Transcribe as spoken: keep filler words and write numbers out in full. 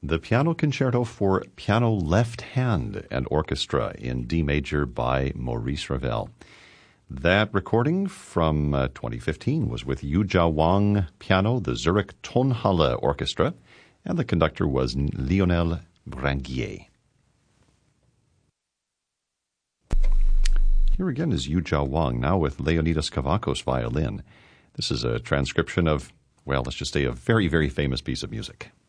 The Piano Concerto for Piano Left Hand and Orchestra in D major by Maurice Ravel. That recording from uh, twenty fifteen was with Yujia Wang piano, the Zurich Tonhalle Orchestra, and the conductor was Lionel Branguier. Here again is Yujia Wang, now with Leonidas Kavakos violin. This is a transcription of, well, let's just say a very, very famous piece of music.